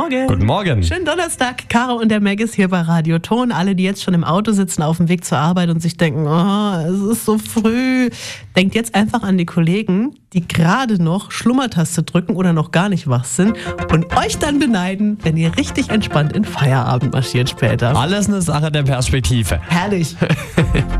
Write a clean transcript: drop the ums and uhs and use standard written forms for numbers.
Morgen. Guten Morgen. Schönen Donnerstag. Caro und der Meg ist hier bei Radio Ton. Alle, die jetzt schon im Auto sitzen auf dem Weg zur Arbeit und sich denken, es ist so früh. Denkt jetzt einfach an die Kollegen, die gerade noch Schlummertaste drücken oder noch gar nicht wach sind und euch dann beneiden, wenn ihr richtig entspannt in Feierabend marschiert später. Alles eine Sache der Perspektive. Herrlich.